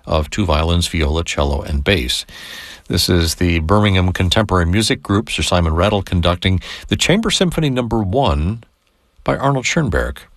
of 2 violins, viola, cello, and bass. This is the Birmingham Contemporary Music Group, Sir Simon Rattle conducting the Chamber Symphony No. 1 by Arnold Schoenberg.